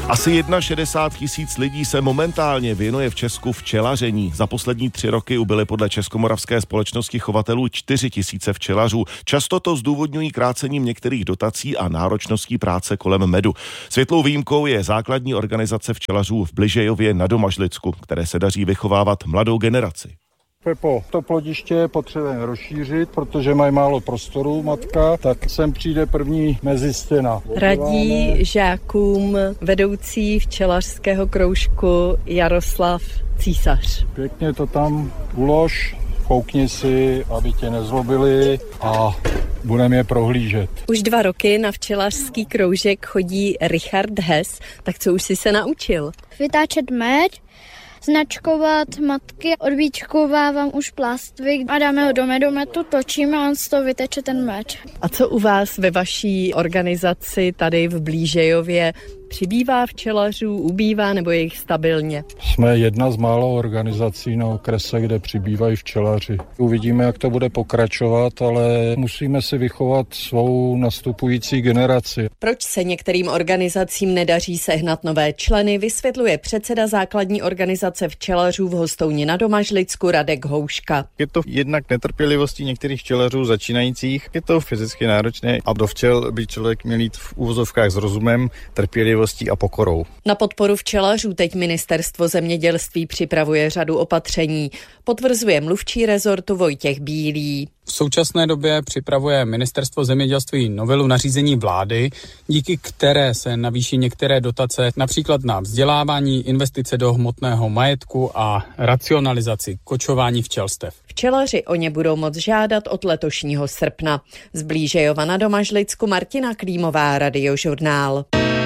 Asi 61 000 lidí se momentálně věnuje v Česku včelaření. Za poslední 3 roky ubyly podle Českomoravské společnosti chovatelů 4 000 včelařů. Často to zdůvodňují krácením některých dotací a náročností práce kolem medu. Světlou výjimkou je základní organizace včelařů v Bližejově na Domažlicku, které se daří vychovávat mladou generaci. Pepo, to plodiště potřebujeme rozšířit, protože mají málo prostoru, matka, tak sem přijde první mezistěna. Radí žákům vedoucí včelařského kroužku Jaroslav Císař. Pěkně to tam ulož, koukni si, aby tě nezlobili a budeme je prohlížet. Už 2 roky na včelařský kroužek chodí Richard Hess, tak co už jsi se naučil? Vytáčet med, značkovat matky, odvíčkovávám už plastvy a dáme ho do medometu, točíme a on z toho vyteče ten med. A co u vás ve vaší organizaci tady v Blížejově? Přibývá včelařů, ubývá nebo je jich stabilně? Jsme jedna z málo organizací na okrese, kde přibývají včelaři. Uvidíme, jak to bude pokračovat, ale musíme si vychovat svou nastupující generaci. Proč se některým organizacím nedaří sehnat nové členy, vysvětluje předseda základní organizace včelařů v Hostouni na Domažlicku Radek Houška. Je to jednak netrpělivostí některých včelařů začínajících, je to fyzicky náročné a do včel by člověk měl jít v úvozovkách s rozumem, trpělivostí a pokorou. Na podporu včelařů teď Ministerstvo zemědělství připravuje řadu opatření, potvrzuje mluvčí rezortu Vojtěch Bílý. V současné době připravuje Ministerstvo zemědělství novelu nařízení vlády, díky které se navýší některé dotace, například na vzdělávání, investice do hmotného majetku a racionalizaci kočování včelstev. Včelaři o ně budou moct žádat od letošního srpna. Z Blížejova na Domažlicku Martina Klímová, Radiožurnál.